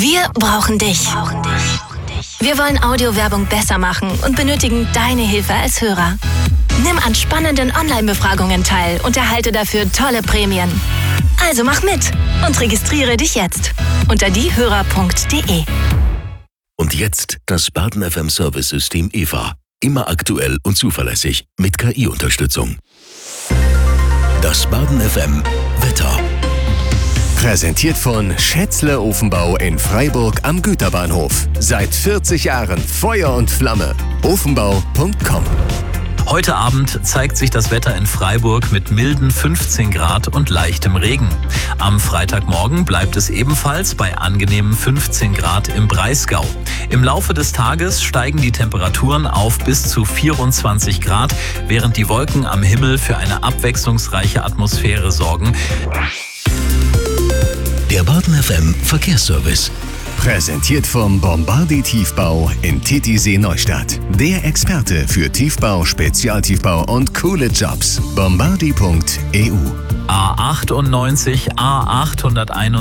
Wir brauchen dich. Wir wollen Audiowerbung besser machen und benötigen deine Hilfe als Hörer. Nimm an spannenden Online-Befragungen teil und erhalte dafür tolle Prämien. Also mach mit und registriere dich jetzt unter diehörer.de. Und jetzt das Baden FM Service-System EVA. Immer aktuell und zuverlässig mit KI-Unterstützung. Das Baden FM Wetter. Präsentiert von Schätzle Ofenbau in Freiburg am Güterbahnhof. Seit 40 Jahren Feuer und Flamme. Ofenbau.com. Heute Abend zeigt sich das Wetter in Freiburg mit milden 15 Grad und leichtem Regen. Am Freitagmorgen bleibt es ebenfalls bei angenehmen 15 Grad im Breisgau. Im Laufe des Tages steigen die Temperaturen auf bis zu 24 Grad, während die Wolken am Himmel für eine abwechslungsreiche Atmosphäre sorgen. Der Baden FM Verkehrsservice. Präsentiert vom Bombardi Tiefbau in Titisee Neustadt. Der Experte für Tiefbau, Spezialtiefbau und coole Jobs. Bombardi.eu. A98, A801